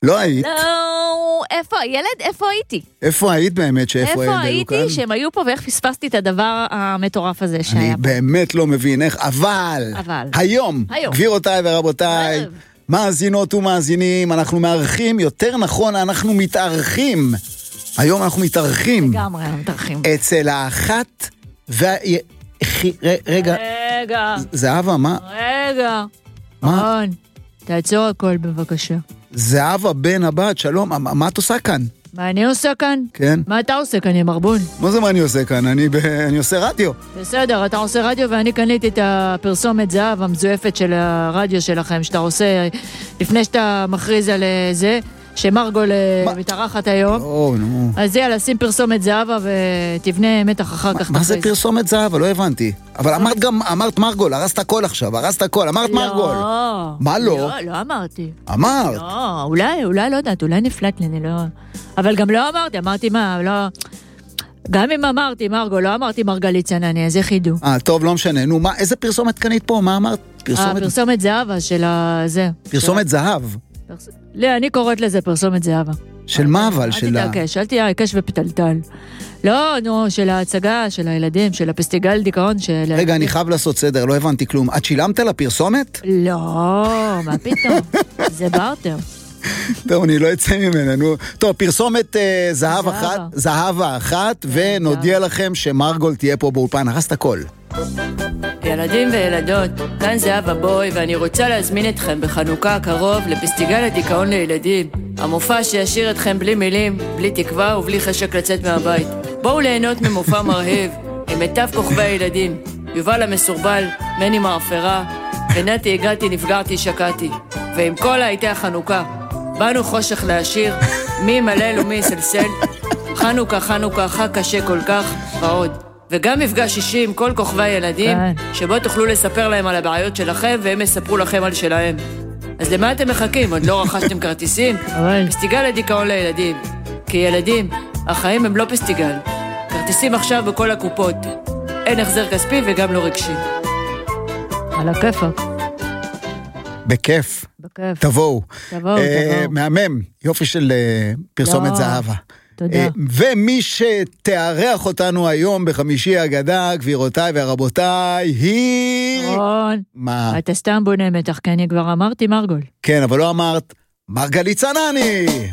לא היית. לא, איפה, ילד, איפה הייתי? איפה היית באמת שאיפה איפה הילד היו כאן? הייתי שהם היו פה ואיך פספסתי את הדבר המטורף הזה שהיה אני פה? באמת לא מבין איך, אבל היום, גבירותיי ורבותיי, מאזינות ומאזינים, אנחנו מארחים, יותר נכון, אנחנו מתארחים. היום אנחנו מתארחים. לגמרי, אנחנו מתארחים. אצל האחת רגע. זהבה, מה? רגע. מה? תעצור הכל בבקשה. זהבה בן הבת, שלום, מה את עושה כאן? מה אני עושה כאן? כן. מה אתה עושה כאן, יא מרבון? מה זה מה אני עושה כאן? אני עושה רדיו. בסדר, אתה עושה רדיו ואני קניתי את הפרסומת זהב המזויפת של הרדיו שלכם, שאתה עושה לפני שאתה מכריז על זה, שמרגול מתארחת היום. לא, נו. אז יאללה, שים פרסומת זהבה ותבנה מתח אחר כך. מה זה פרסומת זהבה? לא הבנתי. אבל אמרת מרגול, הרסת הכל עכשיו, הרסת הכל, אמרת מרגול. מה לא? לא אמרתי. אמרת. לא, אולי לא יודעת, אולי נפלט לי, אני לא... אבל גם לא אמרתי מה, לא... גם אם אמרתי מרגול, לא אמרתי מרגלית צנני, אז איך ידעו? טוב, לא משנה. נו, איזה פרסומת קנית פה? מה אמרת? פרסומת זהבה של זה. פרסומת זהב? לא, אני קוראת לזה פרסומת זהבה. של מה אבל? אל תהיה עיקש ופטלטל. לא, נו, של ההצגה, של הילדים, של הפסטיגל דיכאון של... רגע, אני חייב לעשות סדר, לא הבנתי כלום. את שילמת לפרסומת? לא, מה פתאום? זה בארטר. טוב, אני לא אצא ממנה, נו. טוב, פרסומת זהבה אחת, ונודיע לכם שמרגול תהיה פה באולפן, הרסת הכל. ילדים וילדות, כאן זהבה בוי, ואני רוצה להזמין אתכם בחנוכה הקרוב לפסטיגל הדיכאון לילדים. המופע שישאיר אתכם בלי מילים, בלי תקווה ובלי חשק לצאת מהבית. בואו ליהנות ממופע מרהיב, עם מיטב כוכבי הילדים. יובל המסורבל, מני מאפרה, ונתי הגעתי, נפגרתי, שקעתי. ועם כל הייתי החנוכה. באנו חושך להשאיר, מי מלל ומי סלסל. חנוכה, חג קשה כל כך, ועוד. וגם מפגש אישי עם כל כוכבי הילדים, שבו תוכלו לספר להם על הבעיות שלכם, והם יספרו לכם על שלהם. אז למה אתם מחכים? עוד לא רכשתם כרטיסים? פסטיגל הדיכאון לילדים. כי ילדים, החיים הם לא פסטיגל. כרטיסים עכשיו בכל הקופות. אין החזר כספי וגם לא רגשי. על הכיפק. בכיף. תבואו. מהמם, יופי של פרסומת זהבה. תודה. ומי שתארח אותנו היום בחמישי הגדה, גבירותיי ורבותיי, היא... רון. מה? אתה סתם בונה מתח, כי אני כבר אמרתי מרגול. כן, אבל לא אמרת מרגלית צנני.